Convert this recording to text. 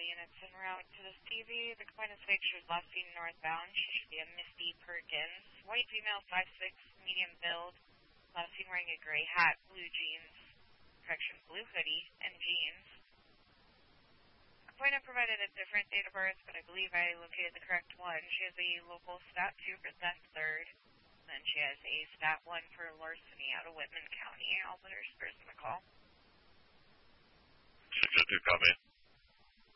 units en route to the CV. The complainant's picture is last seen northbound. She should be a Misty Perkins. White female, 5'6", medium build. Last seen wearing a gray hat, blue jeans, blue hoodie, and jeans. Complainant provided a different date of birth, but I believe I located the correct one. She has a local Stat 2 for theft third. Then she has a Stat 1 for larceny out of Whitman County. I'll put her person a call. 602, copy.